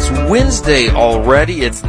It's Wednesday already. It's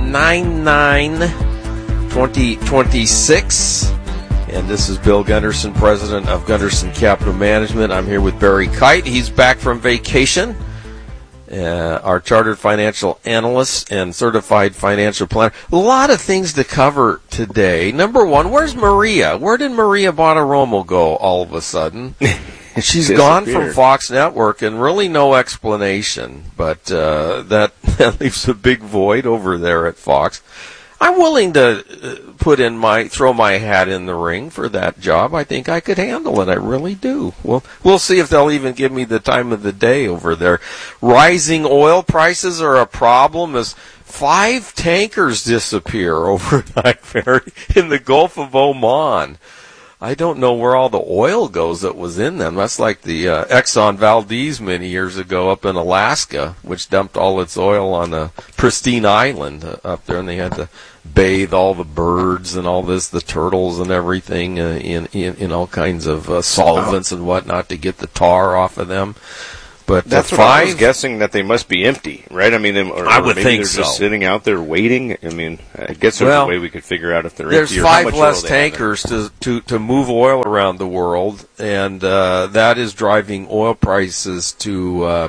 9/9/2026. And this is Bill Gunderson, president of Gunderson Capital Management. I'm here with Barry Kite. He's back from vacation. Our chartered financial analyst and certified financial planner. A lot of things to cover today. Number one, where's Maria? Where did Maria Bartiromo go all of a sudden? She's gone from Fox Network and really no explanation, but that leaves a big void over there at Fox. I'm willing to throw my hat in the ring for that job. I think I could handle it. I really do. Well, we'll see if they'll even give me the time of the day over there. Rising oil prices are a problem as 5 tankers disappear overnight in the Gulf of Oman. I don't know where all the oil goes that was in them. That's like the Exxon Valdez many years ago up in Alaska, which dumped all its oil on a pristine island up there, and they had to bathe all the birds and all this, the turtles and everything, in all kinds of solvents and whatnot to get the tar off of them. But that's what I was guessing, that they must be empty, right? I mean, I would maybe think they're so. Just sitting out there waiting. I mean, I guess there's a way we could figure out if they're empty. There's 5 less tankers to move oil around the world, and that is driving oil prices to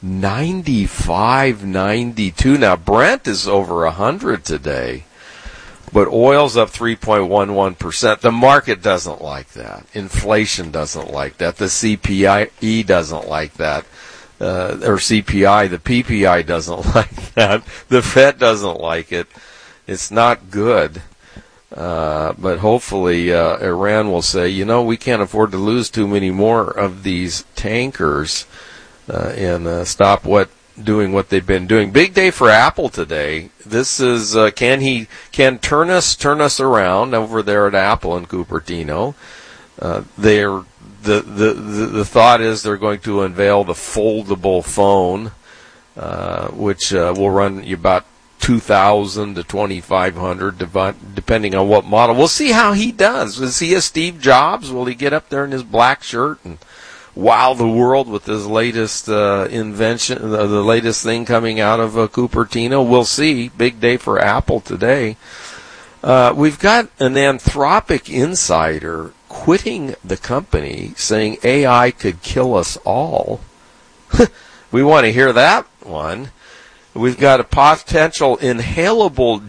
95, 92. Now, Brent is over 100 today. But oil's up 3.11%. The market doesn't like that. Inflation doesn't like that. The CPI doesn't like that. Or CPI, the PPI doesn't like that. The Fed doesn't like it. It's not good. But hopefully Iran will say, we can't afford to lose too many more of these tankers and stop doing what they've been doing. Big day for Apple today. This is can turn us around over there at Apple in Cupertino. The thought is they're going to unveil the foldable phone, which will run you about $2,000 to $2,500, depending on what model. We'll see how he does. Is he a Steve Jobs? Will he get up there in his black shirt and wow the world with his latest invention, the latest thing coming out of Cupertino? We'll see. Big day for Apple today. We've got an Anthropic insider quitting the company, saying AI could kill us all. We want to hear that one. We've got a potential inhalable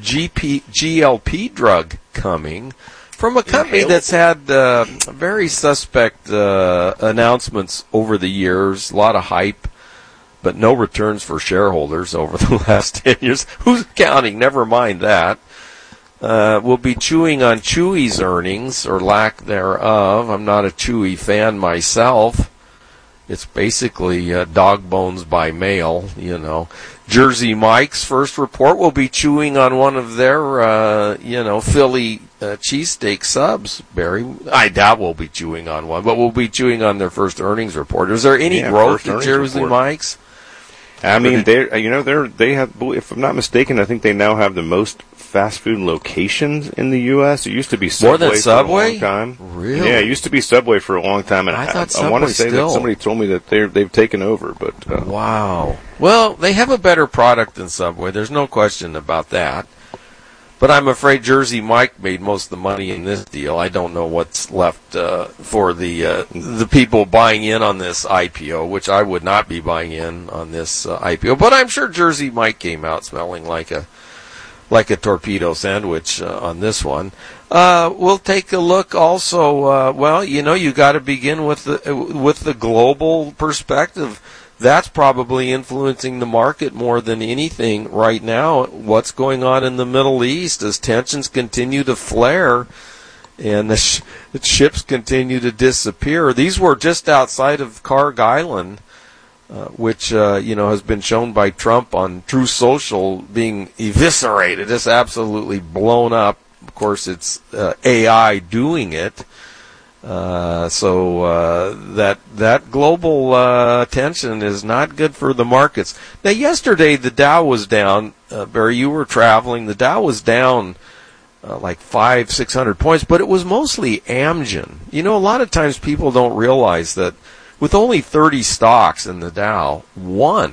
GLP drug coming from a company that's had very suspect announcements over the years, a lot of hype, but no returns for shareholders over the last 10 years. Who's counting? Never mind that. We'll be chewing on Chewy's earnings, or lack thereof. I'm not a Chewy fan myself. It's basically dog bones by mail, Jersey Mike's first report will be chewing on one of their, Philly cheesesteak subs, Barry. I doubt we'll be chewing on one, but we'll be chewing on their first earnings report. Is there any growth at Jersey Mike's? I mean, they have, if I'm not mistaken, I think they now have the most fast food locations in the U.S. It used to be Subway, more than Subway for a long time. Really? Yeah, it used to be Subway for a long time, and I thought Subway I want to say that somebody told me that they've taken over. But wow. Well, they have a better product than Subway. There's no question about that. But I'm afraid Jersey Mike made most of the money in this deal. I don't know what's left for the people buying in on this IPO, which I would not be buying in on this IPO. But I'm sure Jersey Mike came out smelling like a torpedo sandwich on this one. We'll take a look also. You got to begin with the global perspective. That's probably influencing the market more than anything right now. What's going on in the Middle East as tensions continue to flare and the ships continue to disappear. These were just outside of Kharg Island, which has been shown by Trump on Truth Social being eviscerated. It's absolutely blown up. Of course, it's AI doing it. So that global tension is not good for the markets. Now, yesterday the Dow was down. Barry, you were traveling. The Dow was down like 500-600 points, but it was mostly Amgen. A lot of times people don't realize that with only 30 stocks in the Dow, one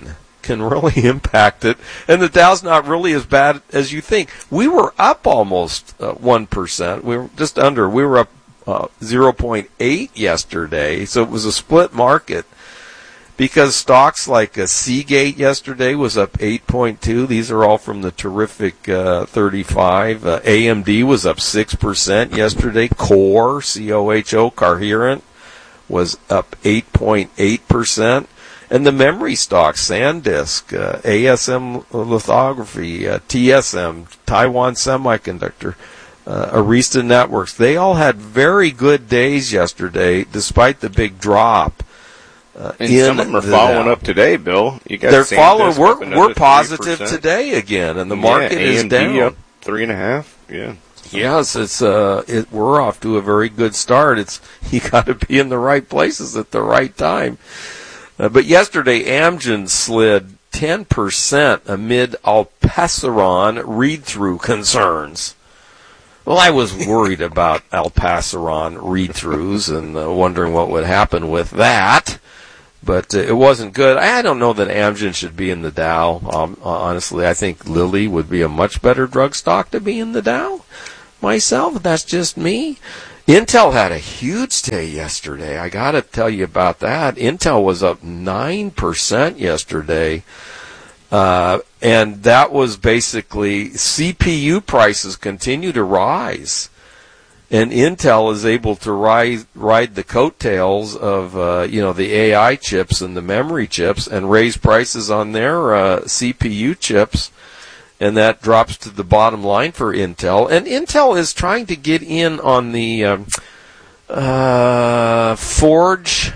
can really impact it. And the Dow's not really as bad as you think. We were up almost 1%. We were just under. We were up 0.8 yesterday. So it was a split market. Because stocks like Seagate yesterday was up 8.2. These are all from the terrific 35. AMD was up 6% yesterday. Core, C-O-H-O, Coherent, was up 8.8%. And the memory stocks, SanDisk, ASM Lithography, TSM, Taiwan Semiconductor, Arista Networks, they all had very good days yesterday despite the big drop. And some of them are following up today, Bill. You got they're following. We're positive 3%. Today again, and the market is down. Up 3.5%. Yeah. Yes, we're off to a very good start. You got to be in the right places at the right time. But yesterday, Amgen slid 10% amid Alpaceron read-through concerns. Well, I was worried about Alpaceron read-throughs and wondering what would happen with that. But it wasn't good. I don't know that Amgen should be in the Dow. Honestly, I think Lilly would be a much better drug stock to be in the Dow. Myself, that's just me. Intel had a huge day yesterday. I got to tell you about that. Intel was up 9% yesterday. And that was basically CPU prices continue to rise. And Intel is able to ride the coattails of, the AI chips and the memory chips and raise prices on their CPU chips. And that drops to the bottom line for Intel. And Intel is trying to get in on the forge,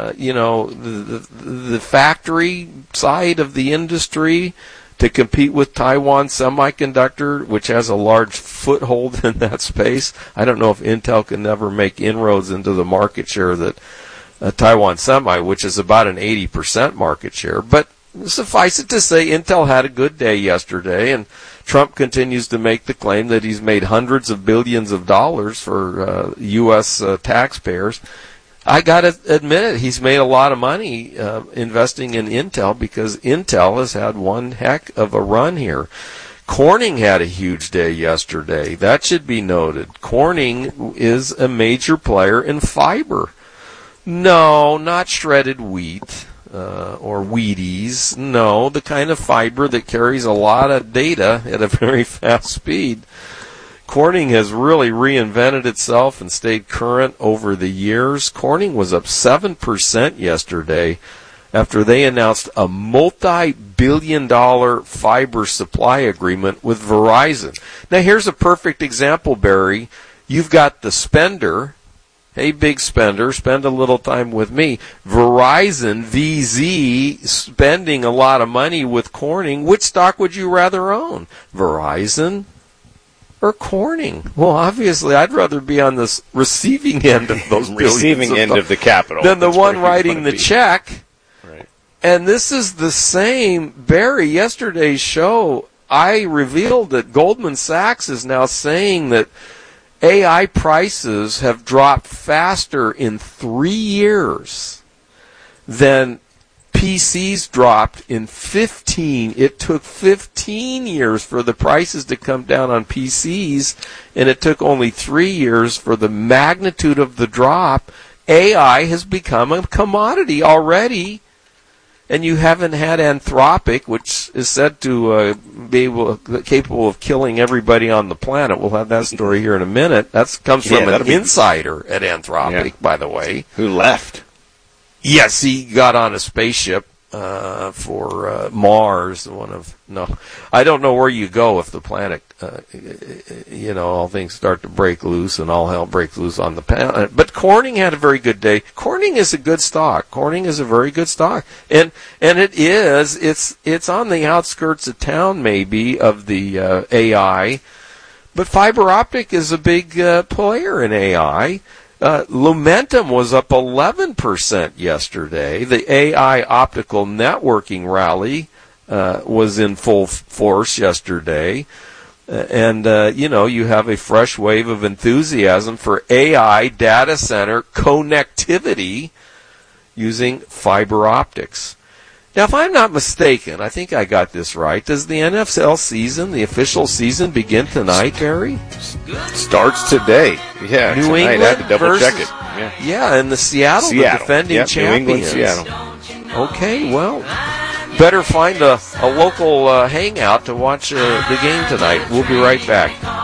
the factory side of the industry to compete with Taiwan Semiconductor, which has a large foothold in that space. I don't know if Intel can ever make inroads into the market share that Taiwan Semi, which is about an 80% market share. But suffice it to say, Intel had a good day yesterday, and Trump continues to make the claim that he's made hundreds of billions of dollars for U.S. taxpayers. I got to admit it, he's made a lot of money investing in Intel because Intel has had one heck of a run here. Corning had a huge day yesterday. That should be noted. Corning is a major player in fiber. No, not shredded wheat or Wheaties. No, the kind of fiber that carries a lot of data at a very fast speed. Corning has really reinvented itself and stayed current over the years. Corning was up 7% yesterday after they announced a multi-billion-dollar fiber supply agreement with Verizon. Now, here's a perfect example, Barry. You've got the spender. Hey, big spender, spend a little time with me. Verizon, VZ, spending a lot of money with Corning. Which stock would you rather own? Verizon or Corning? Well, obviously, I'd rather be on the receiving end of those receiving end of the capital than the one writing the check. Right. And this is the same. Barry, yesterday's show, I revealed that Goldman Sachs is now saying that AI prices have dropped faster in 3 years than PCs dropped in 15. It took 15 years for the prices to come down on PCs, and it took only 3 years for the magnitude of the drop. AI has become a commodity already, and you haven't had Anthropic, which is said to be capable of killing everybody on the planet. We'll have that story here in a minute. That comes from an insider at Anthropic, by the way. Who left? Yes, he got on a spaceship for Mars. I don't know where you go if the planet, all things start to break loose and all hell breaks loose on the planet. But Corning had a very good day. Corning is a good stock. Corning is a very good stock, and it's on the outskirts of town maybe of the AI, but fiber optic is a big player in AI. Lumentum was up 11% yesterday. The AI optical networking rally was in full force yesterday. And you have a fresh wave of enthusiasm for AI data center connectivity using fiber optics. Now, if I'm not mistaken, I think I got this right. Does the NFL season, the official season, begin tonight, Barry? Starts today. Yeah, New tonight. England I had to double check it. Yeah, and the Seattle, the defending champions. New England, Seattle. Okay, well, better find a local hangout to watch the game tonight. We'll be right back.